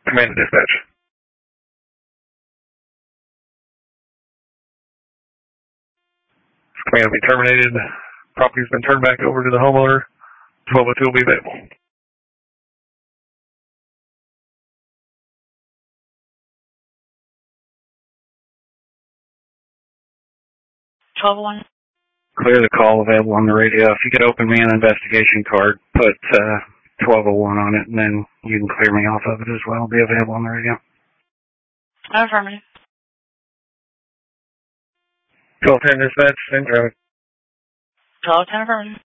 Command dispatch. Command will be terminated. Property's been turned back over to the homeowner. 1202 will be available. Clear the call available on the radio. If you could open me an investigation card, put 1201 on it, and then you can clear me off of it as well. It'll be available on the radio. Affirmative. 1210 dispatch, same traffic. 1210 affirmative.